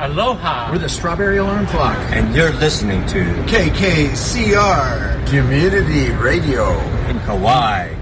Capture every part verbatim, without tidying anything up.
Aloha. We're the Strawberry Alarm Clock. And you're listening to K K C R Community Radio in Kauai.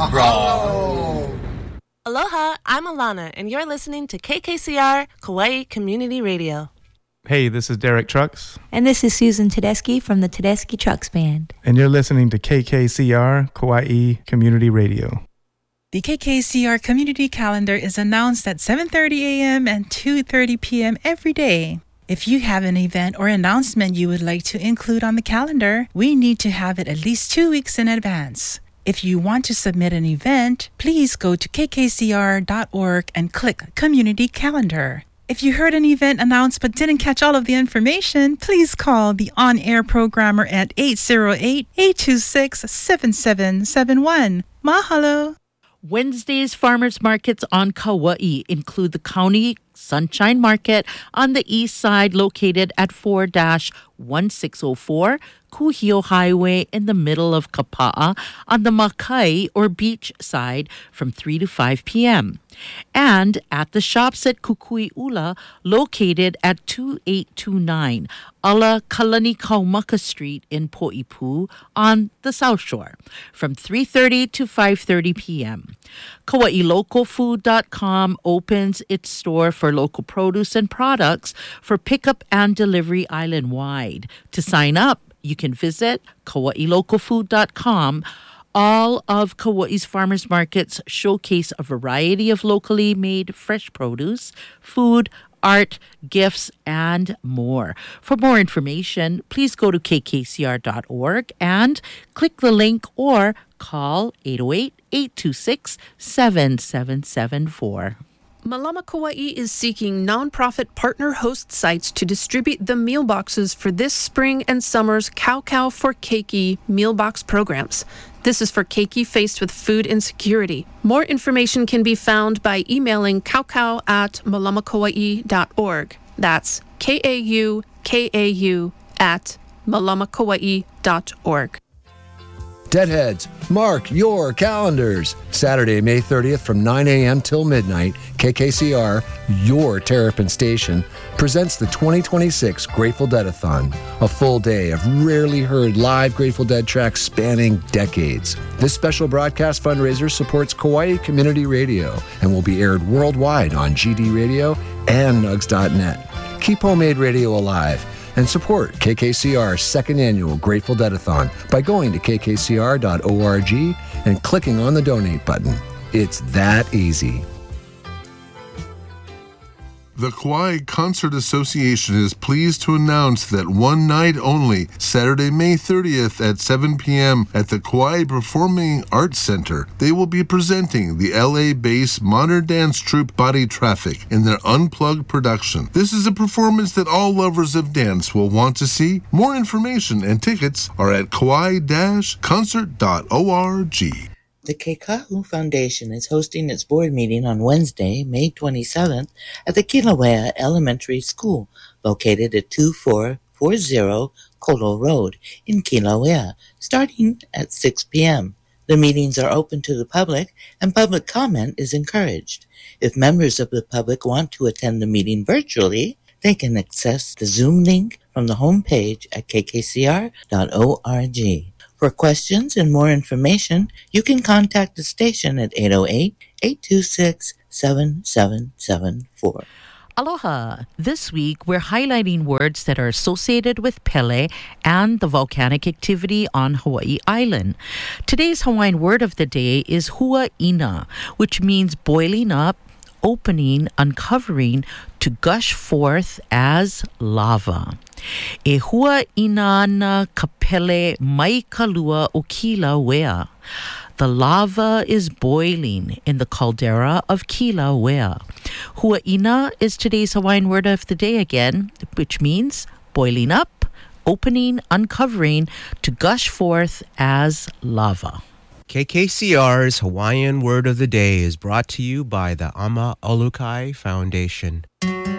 Mahalo. Aloha, I'm Alana, and you're listening to K K C R Kauai Community Radio. Hey, this is Derek Trucks. And this is Susan Tedeschi from the Tedeschi Trucks Band. And you're listening to K K C R Kauai Community Radio. The K K C R Community Calendar is announced at seven thirty a.m. and two thirty p.m. every day. If you have an event or announcement you would like to include on the calendar, we need to have it at least two weeks in advance. If you want to submit an event, please go to k k c r dot org and click Community Calendar. If you heard an event announced but didn't catch all of the information, please call the on-air programmer at eight zero eight, eight two six, seven seven seven one. Mahalo! Wednesday's farmers markets on Kauai include the County Sunshine Market on the east side located at four one six zero four Kuhio Highway in the middle of Kapa'a on the Makai or beach side from three to five p.m. And at the shops at Kukui'ula located at two eight two nine Ala Kalani Kaumaka Street in Poipu on the South Shore from three thirty to five thirty p.m. Kauai Local Food dot com opens its store for local produce and products for pickup and delivery island-wide. To sign up, you can visit Kauai Local Food dot com. All of Kauai's farmers markets showcase a variety of locally made fresh produce, food, art, gifts, and more. For more information, please go to k k c r dot org and click the link or call eight oh eight, eight two six, seven seven seven four. Malama Kauai is seeking nonprofit partner host sites to distribute the meal boxes for this spring and summer's Cow Cow for Keiki meal box programs. This is for Keiki faced with food insecurity. More information can be found by emailing kauκau at malamakauai dot org. That's K A U K A U at malamakauai dot org. Deadheads, mark your calendars. Saturday, May thirtieth from nine a.m. till midnight, K K C R, your Terrapin station, presents the twenty twenty-six Grateful Dead-a-thon, a full day of rarely heard live Grateful Dead tracks spanning decades. This special broadcast fundraiser supports Kauai Community Radio and will be aired worldwide on G D Radio and nugs dot net. Keep homemade radio alive and support K K C R's second annual Grateful Dead-a-thon by going to k k c r dot org and clicking on the donate button. It's that easy. The Kauai Concert Association is pleased to announce that one night only, Saturday, May thirtieth at seven p.m. at the Kauai Performing Arts Center, they will be presenting the L A-based modern dance troupe Body Traffic in their Unplugged production. This is a performance that all lovers of dance will want to see. More information and tickets are at kauai dash concert dot org. The Kekahu Foundation is hosting its board meeting on Wednesday, May twenty-seventh, at the Kilauea Elementary School, located at two four four zero Kolo Road in Kilauea, starting at six p.m. The meetings are open to the public, and public comment is encouraged. If members of the public want to attend the meeting virtually, they can access the Zoom link from the homepage at k k c r dot org. For questions and more information, you can contact the station at eight oh eight, eight two six, seven seven seven four. Aloha! This week, we're highlighting words that are associated with Pele and the volcanic activity on Hawaii Island. Today's Hawaiian word of the day is hua'ina, which means boiling up, opening, uncovering, to gush forth as lava. E hua'ina na ka pele mai ka lua o Kilauea. The lava is boiling in the caldera of Kilauea. Hua'ina is today's Hawaiian word of the day again, which means boiling up, opening, uncovering, to gush forth as lava. K K C R's Hawaiian word of the day is brought to you by the Ama Olukai Foundation.